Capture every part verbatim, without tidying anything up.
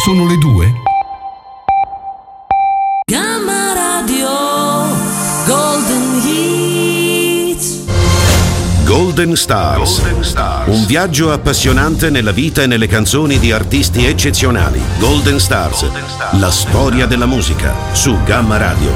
Sono le due? Gamma Radio Golden Hits. Golden Stars. Golden Stars. Un viaggio appassionante nella vita e nelle canzoni di artisti eccezionali. Golden Stars. Golden Stars. La storia della musica su Gamma Radio.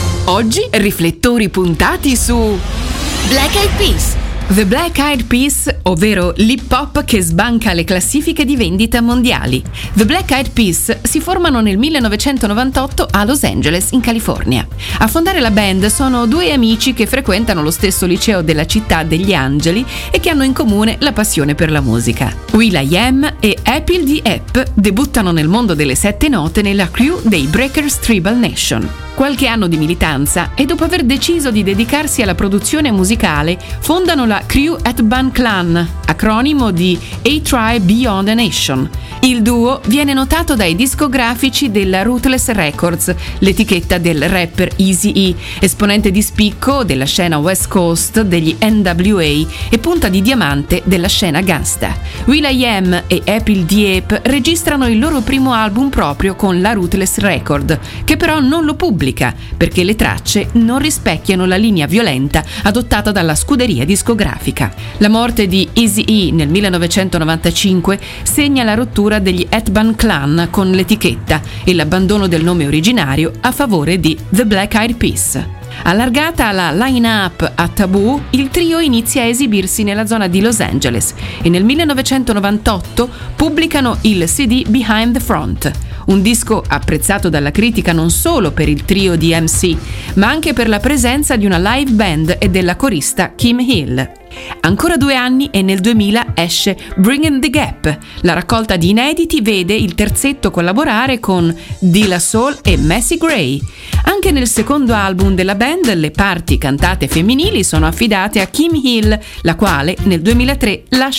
Oggi riflettori puntati su Black Eyed Peas. The Black Eyed Peas, ovvero l'hip hop che sbanca le classifiche di vendita mondiali. The Black Eyed Peas si formano nel millenovecentonovantotto a Los Angeles, in California. A fondare la band sono due amici che frequentano lo stesso liceo della città degli Angeli e che hanno in comune la passione per la musica. will.i.am e Apple D. App debuttano nel mondo delle sette note nella crew dei Breakers Tribal Nation. Qualche anno di militanza e dopo aver deciso di dedicarsi alla produzione musicale, fondano la Crew at Ban Clan, acronimo di A-Tribe Beyond a Nation. Il duo viene notato dai discografici della Ruthless Records, l'etichetta del rapper Eazy-E, esponente di spicco della scena West Coast degli N W A e punta di diamante della scena gangsta. will.i.am e Apple D. App registrano il loro primo album proprio con la Ruthless Record, che però non lo pubblica perché le tracce non rispecchiano la linea violenta adottata dalla scuderia discografica. La morte di Eazy-E nel millenovecentonovantacinque segna la rottura degli Hetman Clan con l'etichetta e l'abbandono del nome originario a favore di The Black Eyed Peas. Allargata la line-up a Taboo, il trio inizia a esibirsi nella zona di Los Angeles e nel millenovecentonovantotto pubblicano il C D Behind the Front, un disco apprezzato dalla critica non solo per il trio di M C, ma anche per la presenza di una live band e della corista Kim Hill. Ancora due anni e nel duemila esce Bringing the Gap. La raccolta di inediti vede il terzetto collaborare con De La Soul e Macy Gray. Anche nel secondo album della band le parti cantate femminili sono affidate a Kim Hill, la quale nel duemilatré lascia